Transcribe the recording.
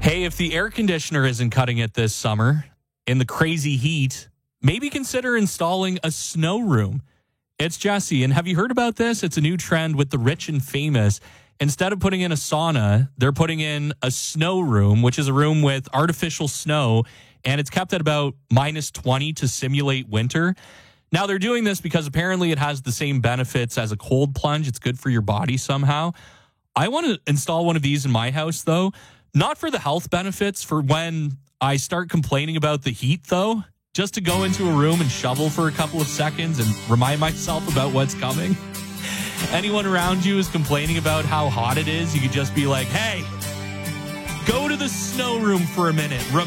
Hey, if the air conditioner isn't cutting it this summer in the crazy heat, maybe consider installing a snow room. It's Jesse, and have you heard about this? It's a new trend with the rich and famous. Instead of putting in a sauna, they're putting in a snow room, which is a room with artificial snow, and it's kept at about minus 20 to simulate winter. Now, they're doing this because apparently it has the same benefits as a cold plunge. It's good for your body somehow. I want to install one of these in my house, though. Not for the health benefits, for when I start complaining about the heat, though, just to go into a room and shovel for a couple of seconds and remind myself about what's coming. Anyone around you is complaining about how hot it is, you could just be like, hey, go to the snow room for a minute.